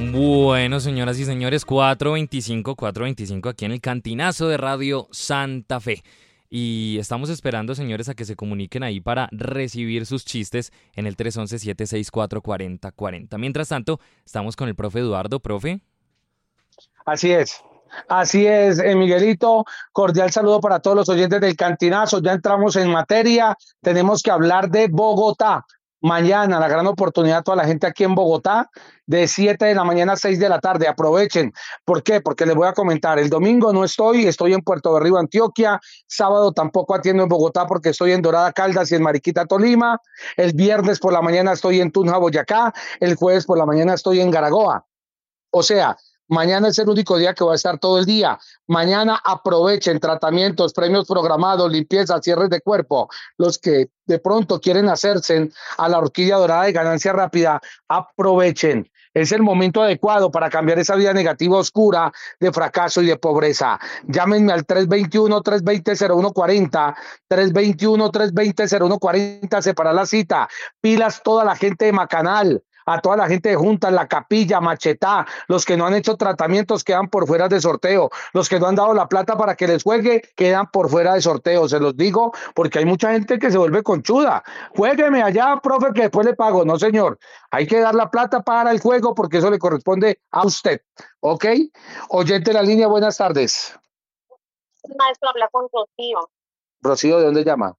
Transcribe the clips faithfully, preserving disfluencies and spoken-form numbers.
Bueno, señoras y señores, cuatro veinticinco, cuatro veinticinco aquí en el Cantinazo de Radio Santa Fe. Y estamos esperando, señores, a que se comuniquen ahí para recibir sus chistes en el tres once, siete seis cuatro, cuatro cero cuatro cero. Mientras tanto, estamos con el profe Eduardo. Profe. Así es. Así es, eh, Miguelito, cordial saludo para todos los oyentes del Cantinazo. Ya entramos en materia, tenemos que hablar de Bogotá. Mañana, la gran oportunidad a toda la gente aquí en Bogotá, de siete de la mañana a seis de la tarde. Aprovechen. ¿Por qué? Porque les voy a comentar. El domingo no estoy, estoy en Puerto Berrío, Antioquia. Sábado tampoco atiendo en Bogotá porque estoy en Dorada Caldas y en Mariquita, Tolima. El viernes por la mañana estoy en Tunja, Boyacá. El jueves por la mañana estoy en Garagoa. O sea, mañana es el único día que va a estar todo el día. Mañana aprovechen tratamientos, premios programados, limpieza, cierres de cuerpo. Los que de pronto quieren hacerse a la horquilla dorada de ganancia rápida, aprovechen. Es el momento adecuado para cambiar esa vida negativa oscura de fracaso y de pobreza. Llámenme al tres dos uno, tres dos cero, cero uno cuatro cero, tres dos uno, tres dos cero, cero uno cuatro cero, separar la cita. Pilas toda la gente de Macanal. A toda la gente de Junta, La Capilla, Machetá, los que no han hecho tratamientos quedan por fuera de sorteo, los que no han dado la plata para que les juegue quedan por fuera de sorteo, se los digo porque hay mucha gente que se vuelve conchuda. Juégueme allá, profe, que después le pago. No, señor, hay que dar la plata para el juego porque eso le corresponde a usted, ¿ok? Oyente de la línea, buenas tardes. Maestro, habla con Rocío. Rocío, ¿de dónde llama?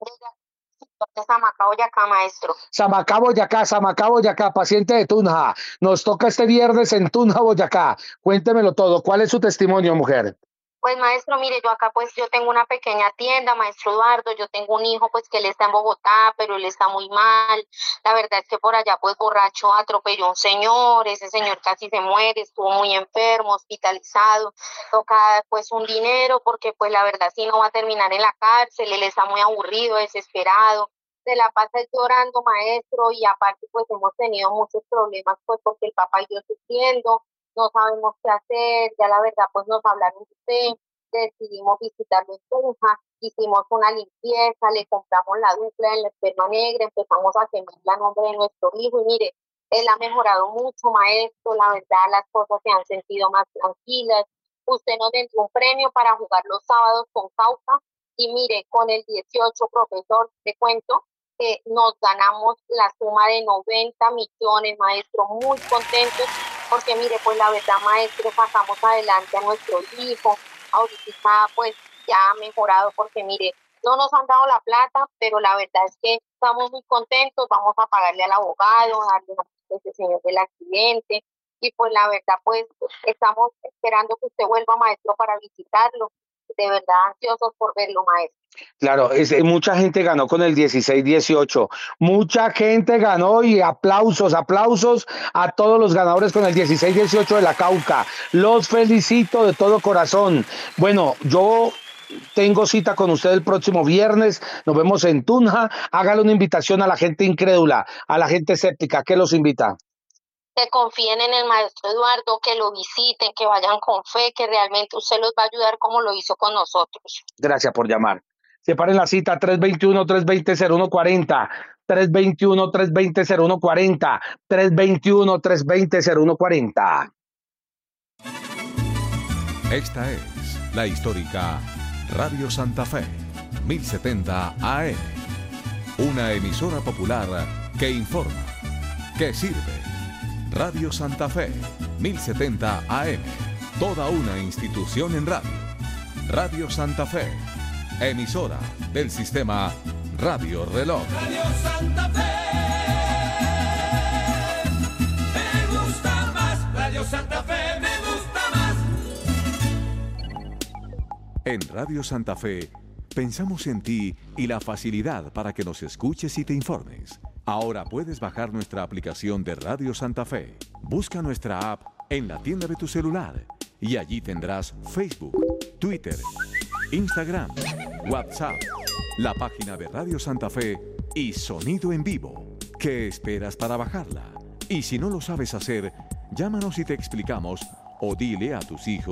De Samacá, Boyacá, maestro. Samacá, Boyacá, Samacá, Boyacá, paciente de Tunja. Nos toca este viernes en Tunja, Boyacá. Cuéntemelo todo. ¿Cuál es su testimonio, mujer? Pues, maestro, mire, yo acá pues yo tengo una pequeña tienda, maestro Eduardo, yo tengo un hijo pues que él está en Bogotá, pero él está muy mal. La verdad es que por allá pues borracho atropelló a un señor, ese señor casi se muere, estuvo muy enfermo, hospitalizado. Toca pues un dinero porque pues la verdad sí no va a terminar en la cárcel, él está muy aburrido, desesperado. Se la pasa llorando, maestro, y aparte pues hemos tenido muchos problemas pues porque el papá y yo sufriendo. No sabemos qué hacer, ya la verdad pues nos hablaron de usted, decidimos visitarlo en Tunja, hicimos una limpieza, le compramos la dupla en la esperma negra, empezamos a quemarla a nombre de nuestro hijo y mire, él ha mejorado mucho, maestro, la verdad las cosas se han sentido más tranquilas. Usted nos dio un premio para jugar los sábados con Cauca y mire, con el dieciocho, profesor, te cuento, que nos ganamos la suma de noventa millones, maestro, muy contentos, porque mire, pues la verdad, maestro, sacamos adelante a nuestro hijo, ahorita pues ya ha mejorado, porque mire, no nos han dado la plata, pero la verdad es que estamos muy contentos, vamos a pagarle al abogado, darle a ese señor del accidente, y pues la verdad, pues estamos esperando que usted vuelva, maestro, para visitarlo, de verdad ansiosos por verlo, maestro. Claro, es, mucha gente ganó con el dieciséis dieciocho, mucha gente ganó y aplausos, aplausos a todos los ganadores con el dieciséis dieciocho de la Cauca. Los felicito de todo corazón. Bueno, yo tengo cita con usted el próximo viernes, nos vemos en Tunja. Hágale una invitación a la gente incrédula, a la gente escéptica. ¿Qué los invita? Que confíen en el maestro Eduardo, que lo visiten, que vayan con fe, que realmente usted los va a ayudar como lo hizo con nosotros. Gracias por llamar. Separen la cita tres dos uno, tres dos cero, cero uno cuatro cero, tres dos uno, tres dos cero, cero uno cuatro cero, tres dos uno, tres dos cero, cero uno cuatro cero. Esta es la histórica Radio Santa Fe, mil setenta A M, una emisora popular que informa, que sirve. Radio Santa Fe, mil setenta A M, toda una institución en radio. Radio Santa Fe, emisora del sistema Radio Reloj. Radio Santa Fe, me gusta más. Radio Santa Fe, me gusta más. En Radio Santa Fe, pensamos en ti y la facilidad para que nos escuches y te informes. Ahora puedes bajar nuestra aplicación de Radio Santa Fe. Busca nuestra app en la tienda de tu celular y allí tendrás Facebook, Twitter, Instagram, WhatsApp, la página de Radio Santa Fe y sonido en vivo. ¿Qué esperas para bajarla? Y si no lo sabes hacer, llámanos y te explicamos o dile a tus hijos